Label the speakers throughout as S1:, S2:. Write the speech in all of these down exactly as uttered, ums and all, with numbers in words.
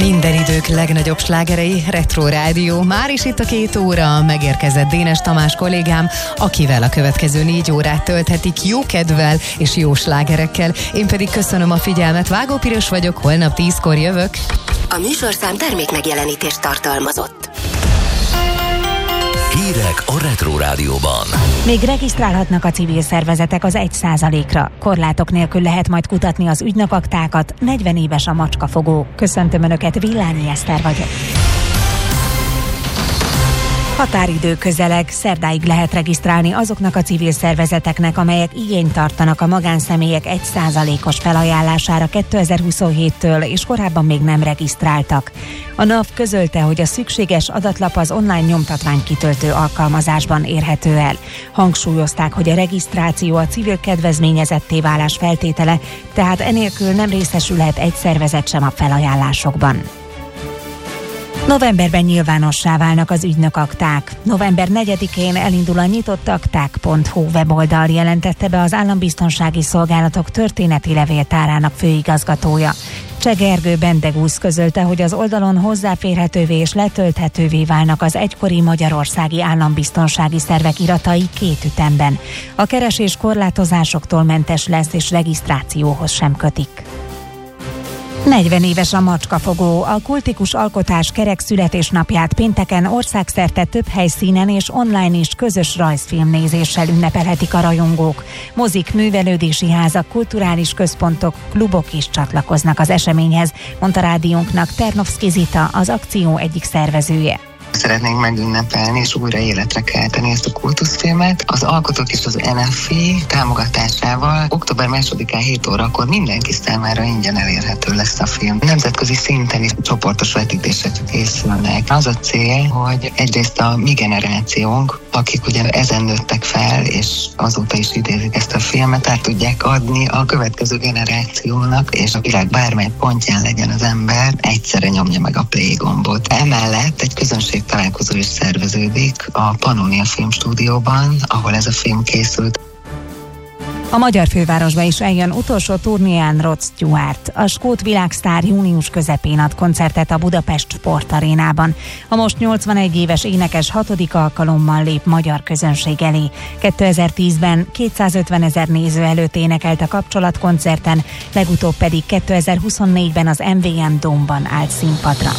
S1: Minden idők legnagyobb slágerei, Retro Rádió. Már is itt a két óra, megérkezett Dénes Tamás kollégám, akivel a következő négy órát tölthetik jó kedvel és jó slágerekkel. Én pedig köszönöm a figyelmet, Vágó Piros vagyok, holnap tízkor jövök.
S2: A műsorszám termék megjelenítést tartalmazott.
S3: Hírek a Retro Rádióban.
S4: Még regisztrálhatnak a civil szervezetek az egy százalékra. Korlátok nélkül lehet majd kutatni az ügynökaktákat. negyven éves a macskafogó. Köszöntöm Önöket, Villányi Eszter vagyok. Határidő közeleg, szerdáig lehet regisztrálni azoknak a civil szervezeteknek, amelyek igényt tartanak a magánszemélyek egy százalékos felajánlására kétezer-huszonhéttől, és korábban még nem regisztráltak. A NAV közölte, hogy a szükséges adatlap az online nyomtatvány kitöltő alkalmazásban érhető el. Hangsúlyozták, hogy a regisztráció a civil kedvezményezetté válás feltétele, tehát enélkül nem részesülhet egy szervezet sem a felajánlásokban. Novemberben nyilvánossá válnak az ügynökakták. November negyedikén elindul a nyitott akták pont hu weboldal, jelentette be az Állambiztonsági Szolgálatok történeti levéltárának főigazgatója. Cseh Gergő Bendegúz közölte, hogy az oldalon hozzáférhetővé és letölthetővé válnak az egykori magyarországi állambiztonsági szervek iratai két ütemben. A keresés korlátozásoktól mentes lesz, és regisztrációhoz sem kötik. negyven éves a macskafogó. A kultikus alkotás kerek születésnapját pénteken országszerte több helyszínen és online is közös rajzfilmnézéssel ünnepelhetik a rajongók. Mozik, művelődési házak, kulturális központok, klubok is csatlakoznak az eseményhez, mondta rádiónknak Ternovszky Zita, az akció egyik szervezője.
S5: Szeretnénk megünnepelni és újra életre kelteni ezt a kultuszfilmet. Az alkotók és az en ef i támogatásával október másodikán hét órakor mindenki számára ingyen elérhető lesz a film. Nemzetközi szinten is csoportos vetítések készülnek. Az a cél, hogy egyrészt a mi generációnk, akik ugye ezen nőttek fel, és azóta is idézik ezt a filmet, át tudják adni a következő generációnak, és a világ bármely pontján legyen az ember, egyszerre nyomja meg a play gombot. Emellett egy közönség találkozó is szerveződik a Pannonia Filmstúdióban, ahol ez a film készült.
S4: A magyar fővárosba is eljön utolsó turnéján Rod Stewart. A skót világsztár június közepén ad koncertet a Budapest Sportarénában. A most nyolcvanegy éves énekes hatodik alkalommal lép magyar közönség elé. kétezer-tízben kétszázötvenezer néző előtt énekelt a kapcsolatkoncerten, legutóbb pedig kétezer-huszonnégyben az em vé em Dome-ban állt színpadra.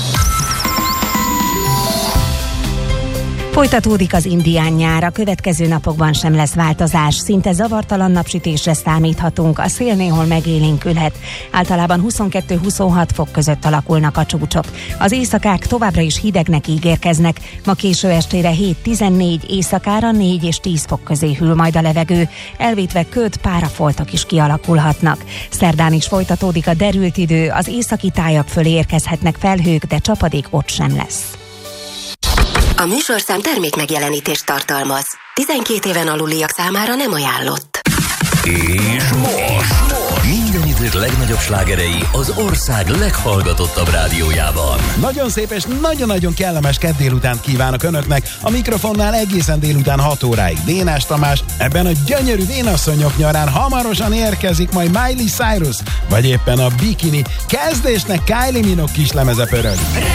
S4: Folytatódik az indián nyár, a következő napokban sem lesz változás, szinte zavartalan napsütésre számíthatunk, a szél néhol megélénkülhet. Általában huszonkettő-huszonhat fok között alakulnak a csúcsok. Az éjszakák továbbra is hidegnek ígérkeznek, ma késő estére hét-tizennégy, éjszakára négy és tíz fok közé hűl majd a levegő, elvétve köd, párafoltok is kialakulhatnak. Szerdán is folytatódik a derült idő, az északi tájak fölé érkezhetnek felhők, de csapadék ott sem lesz.
S2: A műsorszám termék megjelenítést tartalmaz. tizenkét éven aluliak számára nem ajánlott.
S3: És most minden idők legnagyobb slágerei az ország leghallgatottabb rádiójában.
S6: Nagyon szép és nagyon-nagyon kellemes kedd délutánt kívánok Önöknek. A mikrofonnál egészen délután hat óráig Dénes Tamás. Ebben a gyönyörű vénasszonyok nyarán hamarosan érkezik majd Miley Cyrus, vagy éppen a Bikini. Kezdésnek Kylie Minogue kislemeze pörög.